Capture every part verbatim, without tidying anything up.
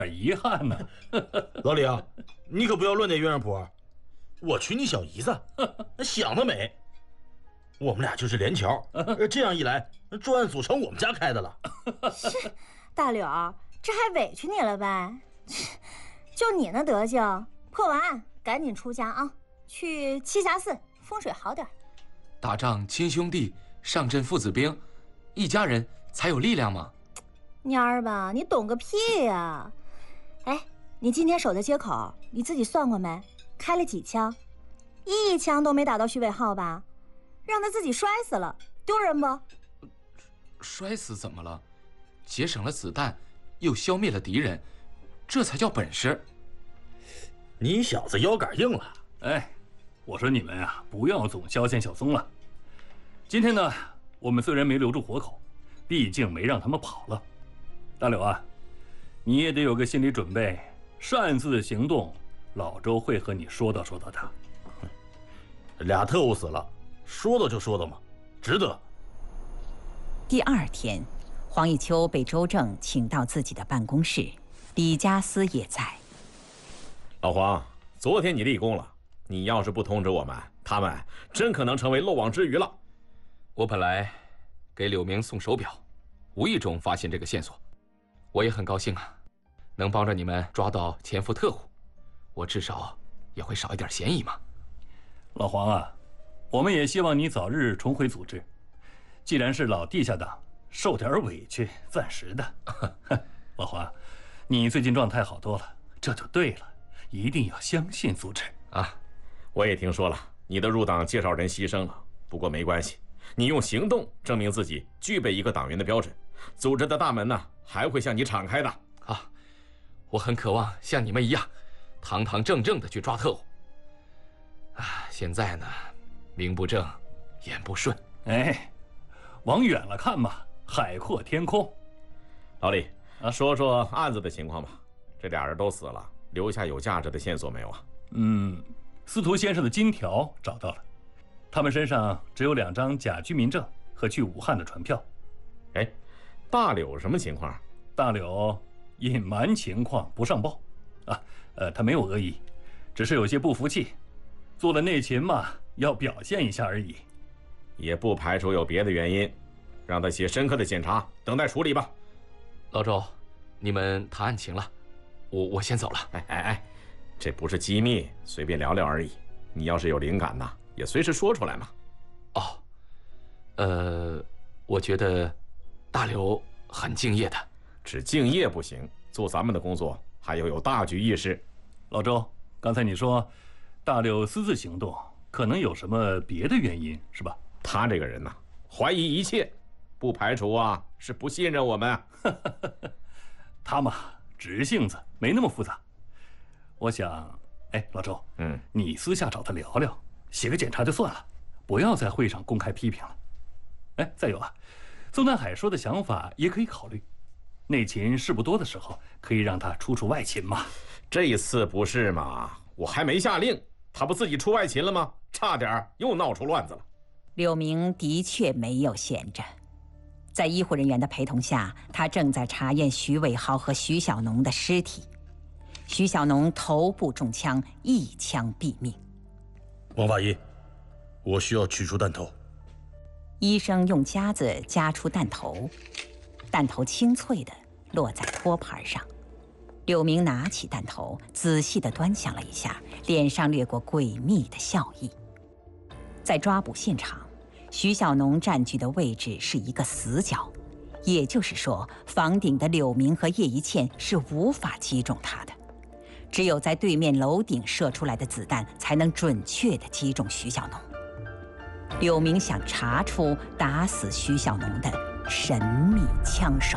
遗憾呢。 老李啊，你可不要乱点鸳鸯谱。我娶你小姨子，想得美！我们俩就是连桥，这样一来，专案组成我们家开的了。 是，大柳，这还委屈你了呗？就你那德行，破完案赶紧出家啊，去栖霞寺，风水好点。 打仗亲兄弟，上阵父子兵，一家人才有力量嘛。 蔫儿吧，你懂个屁呀！哎，你今天守的街口，你自己算过没？开了几枪？一枪都没打到徐伟浩吧？让他自己摔死了，丢人不？ 摔死怎么了？节省了子弹，又消灭了敌人，这才叫本事。 你小子腰杆硬了。 哎，我说你们啊，不要总消遣小松了。今天呢，我们虽然没留住活口，毕竟没让他们跑了。大柳啊，你也得有个心理准备，擅自行动，老周会和你说道说道的。 俩特务死了，说道就说道嘛，值得。 第二天，黄以秋被周正请到自己的办公室，李家思也在。 老黄，昨天你立功了，你要是不通知我们，他们真可能成为漏网之鱼了。 我本来给柳明送手表，无意中发现这个线索，我也很高兴啊，能帮着你们抓到潜伏特务，我至少也会少一点嫌疑嘛。 老黄啊，我们也希望你早日重回组织。既然是老地下党，受点委屈，暂时的。老黄，你最近状态好多了，这就对了，一定要相信组织啊！我也听说了，你的入党介绍人牺牲了，不过没关系，你用行动证明自己具备一个党员的标准，组织的大门呢还会向你敞开的啊！我很渴望像你们一样，堂堂正正的去抓特务。啊，现在呢，名不正，言不顺。 哎，往远了看嘛，海阔天空。 老李，啊，说说案子的情况吧。这俩人都死了，留下有价值的线索没有啊？ 嗯，司徒先生的金条找到了，他们身上只有两张假居民证和去武汉的船票。 哎，大柳什么情况？ 大柳隐瞒情况不上报，啊，呃，他没有恶意，只是有些不服气。做了内勤嘛，要表现一下而已， 也不排除有别的原因，让他写深刻的检查，等待处理吧。 老周，你们谈案情了，我我先走了。 哎哎哎，这不是机密，随便聊聊而已。你要是有灵感呐，也随时说出来嘛。 哦，呃，我觉得大刘很敬业的， 只敬业不行，做咱们的工作还要有大局意识。 老周，刚才你说大柳私自行动，可能有什么别的原因，是吧？ 他这个人呐，怀疑一切，不排除啊是不信任我们啊。 他嘛，直性子，没那么复杂。我想，哎，老周， 嗯， 你私下找他聊聊，写个检查就算了，不要在会上公开批评了。哎，再有啊，邹南海说的想法也可以考虑，内勤事不多的时候，可以让他出出外勤嘛。 这一次不是嘛？我还没下令，他不自己出外勤了吗？差点又闹出乱子了。 柳明的确没有闲着，在医护人员的陪同下，他正在查验徐伟浩和徐小农的尸体。徐小农头部中枪，一枪毙命。 王法医，我需要取出弹头。 医生用夹子夹出弹头，弹头清脆地落在托盘上。柳明拿起弹头，仔细地端详了一下，脸上掠过诡秘的笑意。在抓捕现场，徐小农占据的位置是一个死角，也就是说，房顶的柳明和叶一茜是无法击中他的。只有在对面楼顶射出来的子弹，才能准确地击中徐小农。柳明想查出打死徐小农的神秘枪手。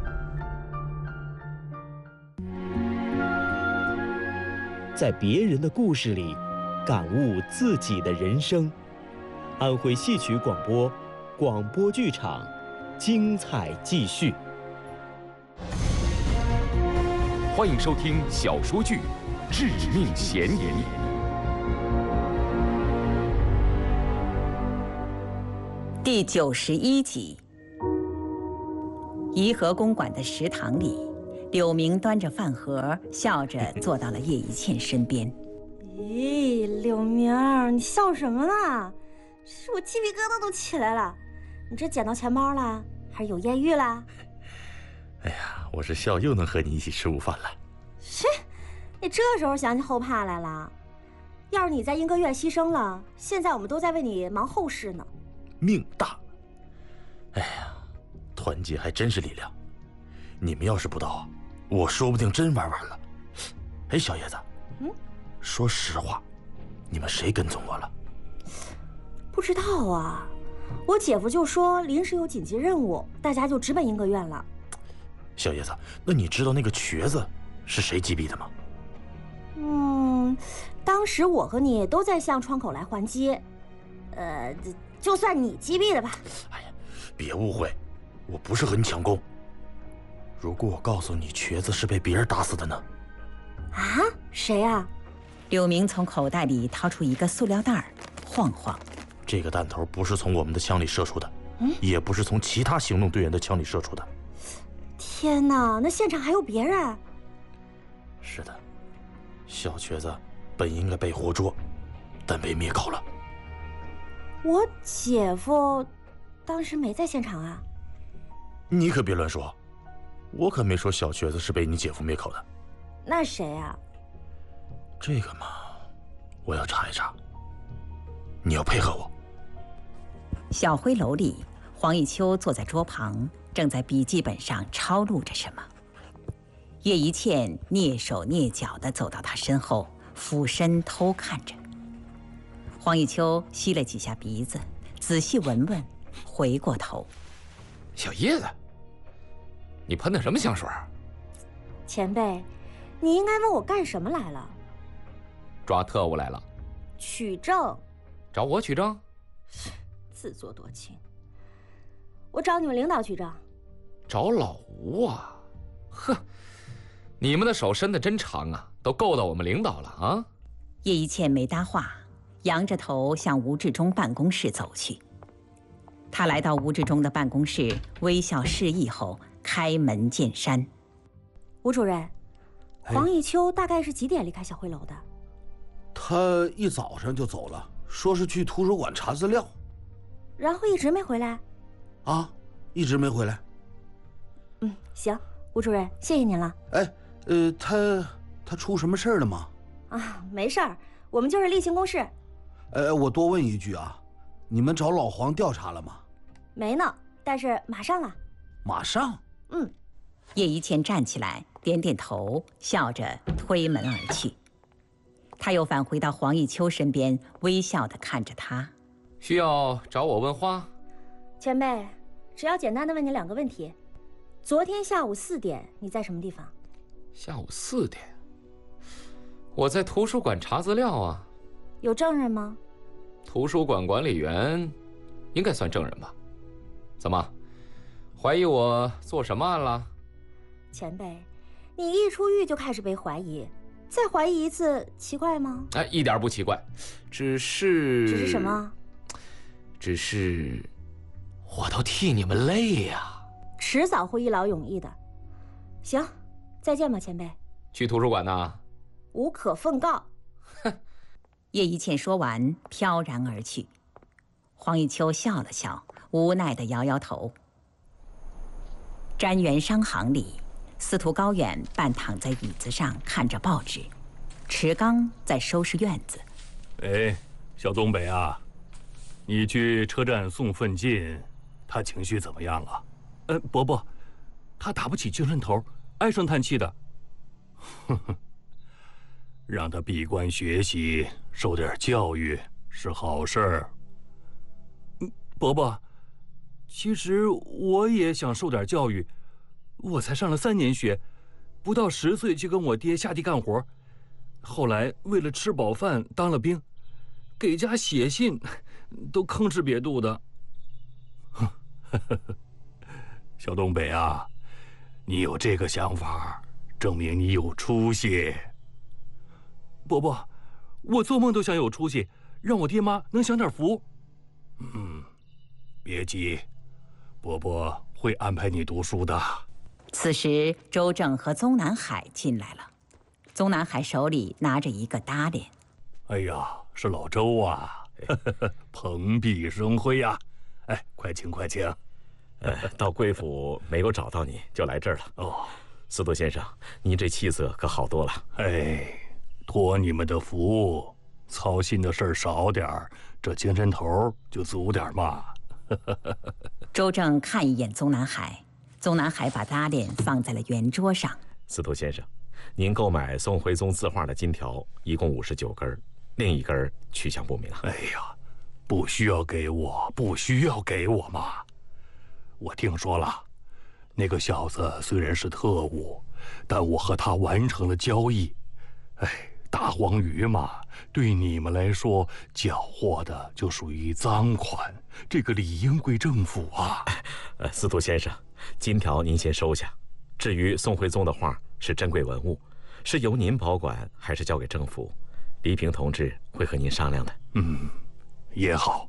在别人的故事里，感悟自己的人生。安徽戏曲广播，广播剧场，精彩继续。 欢迎收听小说剧《致命嫌疑》 第九十一集。颐和公馆的食堂里， 柳明端着饭盒，笑着坐到了叶一茜身边。 咦，柳明，你笑什么呢？是我鸡皮疙瘩都起来了。你这捡到钱包了，还是有艳遇了？ 哎呀，我是笑又能和你一起吃午饭了。 切，你这时候想起后怕来了？要是你在英歌院牺牲了，现在我们都在为你忙后事呢。 命大。哎呀，团结还真是力量。你们要是不到，我说不定真玩完了。哎，小叶子，嗯，说实话，你们谁跟踪我了？ 不知道啊，我姐夫就说临时有紧急任务，大家就直奔英歌院了。 小叶子，那你知道那个瘸子是谁击毙的吗？ 嗯，当时我和你都在向窗口来还击，呃，就算你击毙的吧。 哎呀，别误会，我不是和你抢功。如果我告诉你瘸子是被别人打死的呢？ 啊？谁啊？ 柳明从口袋里掏出一个塑料袋，晃晃。 这个弹头不是从我们的枪里射出的， 嗯， 也不是从其他行动队员的枪里射出的。 天哪，那现场还有别人？ 是的，小瘸子本应该被活捉，但被灭口了。 我姐夫当时没在现场啊？ 你可别乱说，我可没说小瘸子是被你姐夫灭口的。 那谁啊？ 这个嘛，我要查一查。你要配合我。 小灰楼里，黄一秋坐在桌旁，正在笔记本上抄录着什么。叶一茜蹑手蹑脚地走到他身后，俯身偷看着。黄一秋吸了几下鼻子，仔细闻闻，回过头：“ 小叶子，你喷的什么香水？” 前辈，你应该问我干什么来了？ 抓特务来了。 取证。 找我取证？ 自作多情。我找你们领导取证。 找老吴啊？呵，你们的手伸得真长啊，都够到我们领导了啊！ 叶一茜没搭话，扬着头向吴志忠办公室走去。他来到吴志忠的办公室，微笑示意后开门见山：“ 吴主任，黄一秋大概是几点离开小灰楼的？” 他一早上就走了，说是去图书馆查资料， 然后一直没回来。 啊，一直没回来。 嗯，行，吴主任，谢谢您了。 哎，呃，他他出什么事儿了吗？ 啊，没事儿，我们就是例行公事。 呃，我多问一句啊，你们找老黄调查了吗？ 没呢，但是马上了。 马上？ 嗯。 叶一茜站起来，点点头，笑着推门而去。他又返回到黄一秋身边，微笑地看着他。 需要找我问话？ 前辈，只要简单的问你两个问题。昨天下午四点，你在什么地方？ 下午四点，我在图书馆查资料啊。 有证人吗？ 图书馆管理员，应该算证人吧？怎么，怀疑我做什么案了？ 前辈，你一出狱就开始被怀疑。再怀疑一次，奇怪吗？ 哎，一点不奇怪，只是…… 只是什么？ 只是，我都替你们累呀。 迟早会一劳永逸的。行，再见吧，前辈。 去图书馆呢？ 无可奉告。 哼！叶一茜说完，飘然而去。黄一秋笑了笑，无奈地摇摇头。瞻园商行里。司徒高远半躺在椅子上看着报纸，池刚在收拾院子。 哎，小东北啊，你去车站送奋进，他情绪怎么样了？呃，伯伯，他打不起精神头，唉声叹气的。哼哼，让他闭关学习，受点教育是好事儿。嗯，伯伯，其实我也想受点教育。我才上了三年学，不到十岁就跟我爹下地干活，后来为了吃饱饭当了兵，给家写信都吭哧瘪肚的。小东北啊，你有这个想法，证明你有出息。伯伯，我做梦都想有出息，让我爹妈能享点福。嗯，别急，伯伯会安排你读书的。 此时，周正和宗南海进来了。宗南海手里拿着一个搭脸。 哎呀，是老周啊，蓬荜生辉呀！哎，快请快请。 呃，到贵府没有找到你，就来这儿了。 哦， 司徒先生，您这气色可好多了。 哎，托你们的福，操心的事儿少点儿，这精神头就足点嘛。 周正看一眼宗南海，宗南海把搭脸放在了圆桌上。 司徒先生，您购买宋徽宗字画的金条一共五十九根，另一根去向不明啊。 哎呀，不需要给我，不需要给我嘛。我听说了，那个小子虽然是特务，但我和他完成了交易。哎，大黄鱼嘛，对你们来说缴获的就属于赃款，这个理应归政府啊。 呃，司徒先生，金条您先收下。至于宋徽宗的画是珍贵文物，是由您保管还是交给政府，黎平同志会和您商量的。 嗯，也好。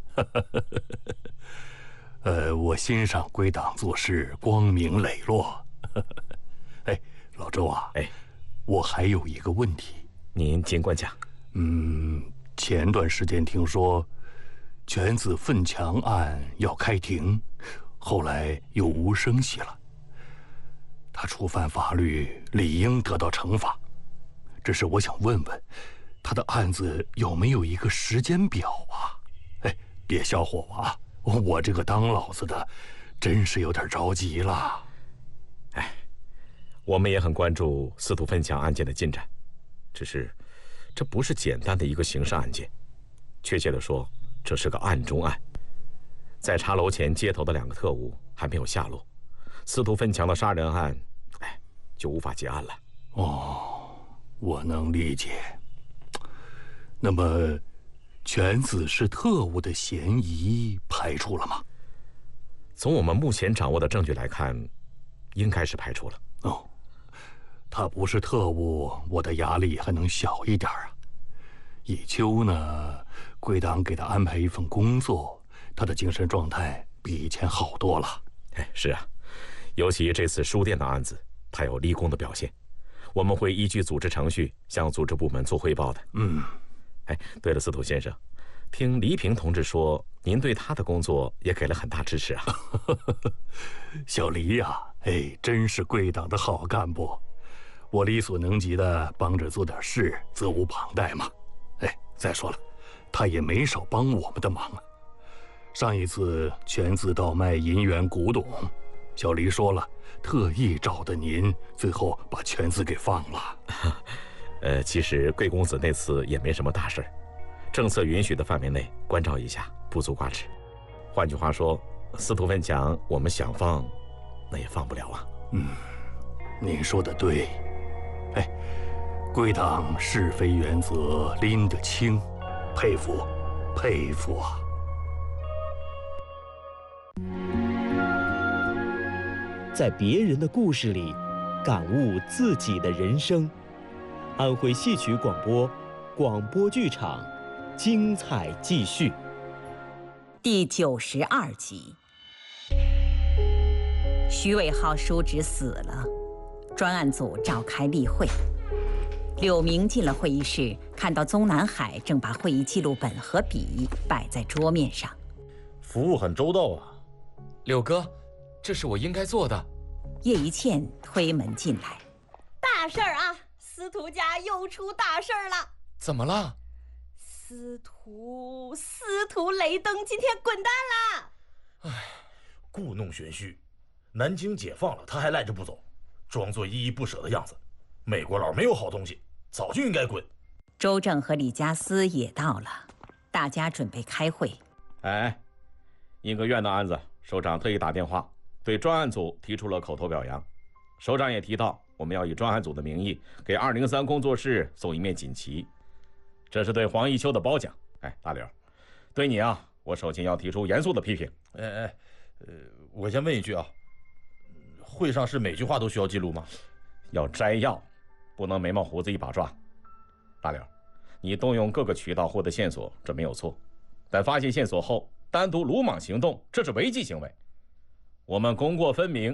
呃，我欣赏归党做事光明磊落。哎，老周啊， 哎， 我还有一个问题， 您尽管讲。 嗯，前段时间听说犬子奋强案要开庭，后来又无声息了。他触犯法律，理应得到惩罚。只是我想问问，他的案子有没有一个时间表啊？哎，别笑话我啊！我这个当老子的，真是有点着急了。 哎，我们也很关注司徒奋强案件的进展，只是这不是简单的一个刑事案件，确切的说，这是个案中案。在茶楼前接头的两个特务还没有下落，司徒奋强的杀人案，哎，就无法结案了。 哦，我能理解。那么，犬子是特务的嫌疑排除了吗？ 从我们目前掌握的证据来看，应该是排除了。 哦，他不是特务，我的压力还能小一点啊。以秋呢，贵党给他安排一份工作，他的精神状态比以前好多了。 哎，是啊，尤其这次书店的案子，他有立功的表现，我们会依据组织程序向组织部门做汇报的。 嗯。 哎，对了，司徒先生，听黎平同志说，您对他的工作也给了很大支持啊。 小黎呀、啊，哎，真是贵党的好干部，我力所能及的帮着做点事，责无旁贷嘛。哎，再说了，他也没少帮我们的忙啊。上一次犬子倒卖银元古董，小黎说了，特意找的您，最后把犬子给放了。 呃，其实贵公子那次也没什么大事儿，政策允许的范围内关照一下，不足挂齿。换句话说，司徒奋强我们想放，那也放不了啊。 嗯，您说的对。哎，贵党是非原则拎得清，佩服，佩服啊！ 在别人的故事里，感悟自己的人生。安徽戏曲广播，广播剧场，精彩继续。 第九十二集，徐伟浩叔侄死了，专案组召开例会。柳明进了会议室，看到宗南海正把会议记录本和笔摆在桌面上。 服务很周到啊， 柳哥，这是我应该做的。 叶一茜推门进来， 大事儿啊！司徒家又出大事儿了！ 怎么了？ 司徒司徒雷登今天滚蛋了！ 唉，故弄玄虚，南京解放了，他还赖着不走，装作依依不舍的样子。美国佬没有好东西，早就应该滚。 周正和李家私也到了，大家准备开会。 哎，英格院的案子，首长特意打电话对专案组提出了口头表扬。首长也提到，我们要以专案组的名义给二零三工作室送一面锦旗，这是对黄一秋的褒奖。哎，大刘，对你啊，我首先要提出严肃的批评。 哎哎，呃，我先问一句啊，会上是每句话都需要记录吗？ 要摘要，不能眉毛胡子一把抓。大刘，你动用各个渠道获得线索，这没有错，但发现线索后单独鲁莽行动，这是违纪行为。我们功过分明，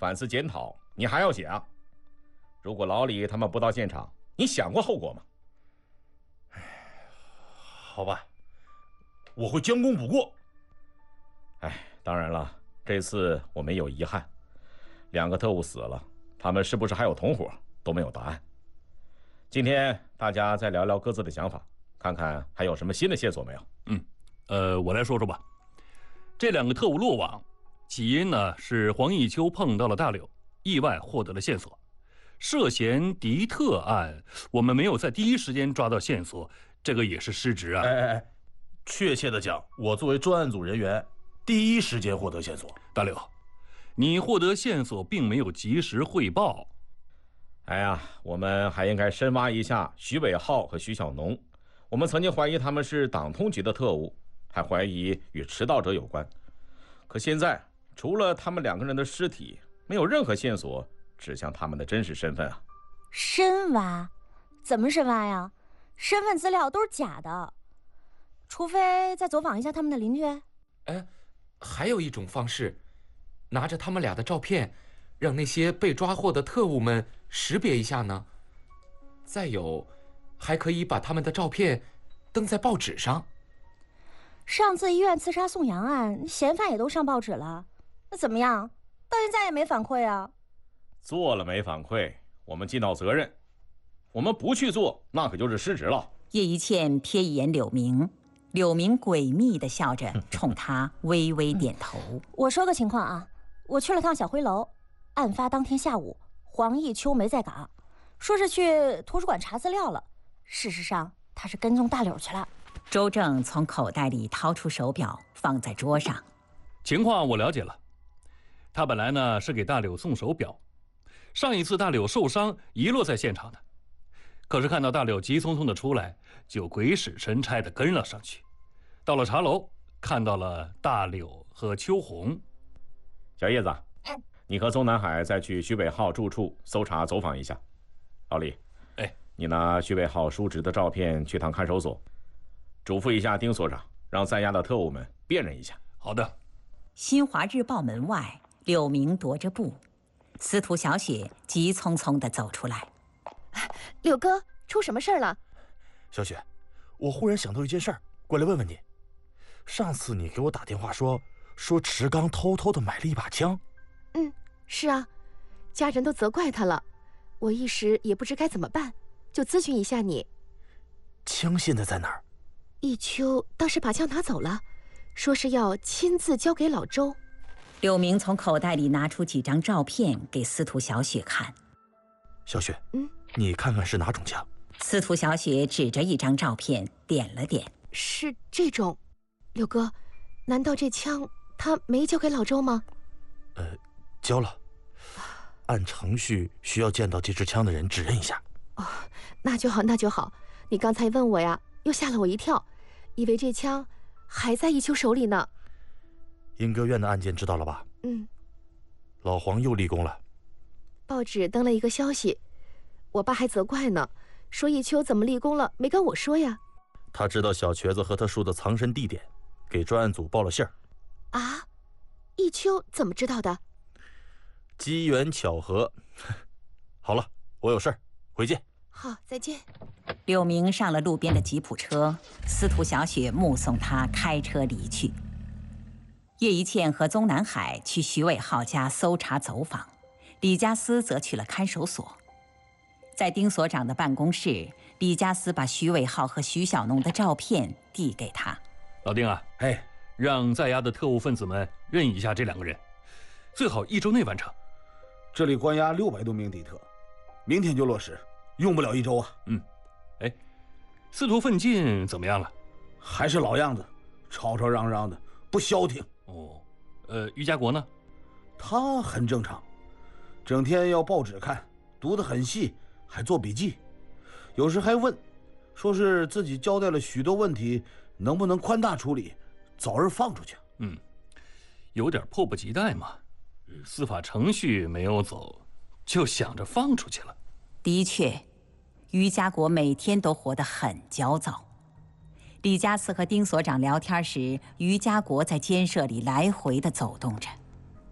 反思检讨，你还要写啊？如果老李他们不到现场，你想过后果吗？ 哎，好吧，我会将功补过。 哎，当然了，这次我没有遗憾，两个特务死了，他们是不是还有同伙都没有答案。今天大家再聊聊各自的想法，看看还有什么新的线索没有。 嗯，呃，我来说说吧。这两个特务落网，起因呢是黄奕秋碰到了大柳，意外获得了线索。涉嫌敌特案，我们没有在第一时间抓到线索，这个也是失职啊。 哎哎哎，确切的讲，我作为专案组人员，第一时间获得线索。 大柳，你获得线索并没有及时汇报。 哎呀，我们还应该深挖一下徐伟浩和徐小农。我们曾经怀疑他们是党通局的特务，还怀疑与迟到者有关。可现在，除了他们两个人的尸体，没有任何线索指向他们的真实身份啊！ 深挖？怎么深挖呀？身份资料都是假的，除非再走访一下他们的邻居。 哎，还有一种方式，拿着他们俩的照片，让那些被抓获的特务们识别一下呢。再有，还可以把他们的照片登在报纸上。 上次医院刺杀宋阳案，嫌犯也都上报纸了，那怎么样？到现在也没反馈啊。 做了没反馈，我们尽到责任；我们不去做，那可就是失职了。 叶一茜瞥一眼柳明，柳明诡秘地笑着，冲他微微点头。 嗯、我说个情况啊，我去了趟小灰楼，案发当天下午，黄奕秋没在岗，说是去图书馆查资料了。事实上，他是跟踪大柳去了。 周正从口袋里掏出手表，放在桌上。 情况我了解了，他本来呢是给大柳送手表，上一次大柳受伤遗落在现场的，可是看到大柳急匆匆的出来，就鬼使神差的跟了上去。到了茶楼，看到了大柳和秋红。 小叶子，你和邹南海再去徐伟浩住处搜查走访一下。老李， 哎， 你拿徐伟浩叔侄的照片去趟看守所，嘱咐一下丁所长，让在押的特务们辨认一下。 好的。 新华日报门外，柳明踱着步，司徒小雪急匆匆地走出来。 柳哥，出什么事儿了？ 小雪，我忽然想到一件事儿，过来问问你。上次你给我打电话说，说池刚偷偷的买了一把枪。 嗯，是啊，家人都责怪他了，我一时也不知该怎么办，就咨询一下你。 枪现在在哪儿？ 一秋当时把枪拿走了，说是要亲自交给老周。 柳明从口袋里拿出几张照片给司徒小雪看。 小雪， 嗯， 你看看是哪种枪？ 司徒小雪指着一张照片点了点。 是这种。柳哥，难道这枪他没交给老周吗？ 呃，交了。按程序需要见到这支枪的人指认一下。 哦，那就好，那就好。你刚才问我呀，又吓了我一跳，以为这枪还在一秋手里呢。 英歌院的案件知道了吧？ 嗯。 老黄又立功了。 报纸登了一个消息，我爸还责怪呢，说一秋怎么立功了，没跟我说呀。 他知道小瘸子和他叔的藏身地点，给专案组报了信儿。 啊？一秋怎么知道的？ 机缘巧合。好了，我有事儿，回见。 好，再见。 柳明上了路边的吉普车，司徒小雪目送他开车离去。叶一茜和宗南海去徐伟浩家搜查走访，李家思则去了看守所。在丁所长的办公室，李家思把徐伟浩和徐小农的照片递给他。 老丁啊，哎，让在押的特务分子们认一下这两个人，最好一周内完成。 这里关押六百多名敌特，明天就落实，用不了一周啊。 嗯，哎，司徒奋进怎么样了？ 还是老样子，吵吵嚷嚷的，不消停。 哦，呃，于家国呢？ 他很正常，整天要报纸看，读得很细，还做笔记，有时还问，说是自己交代了许多问题，能不能宽大处理，早日放出去。 嗯，有点迫不及待嘛。司法程序没有走，就想着放出去了。 的确，于家国每天都活得很焦躁。李家思和丁所长聊天时，于家国在监舍里来回地走动着。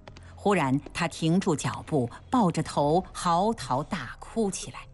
忽然，他停住脚步，抱着头嚎啕大哭起来。